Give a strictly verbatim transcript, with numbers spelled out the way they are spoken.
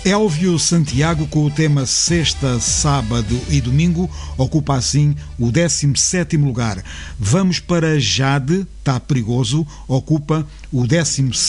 Elvio Santiago, com o tema Sexta, Sábado e Domingo, ocupa assim o décimo sétimo lugar. Vamos para Jade, Tá Perigoso, ocupa o décimo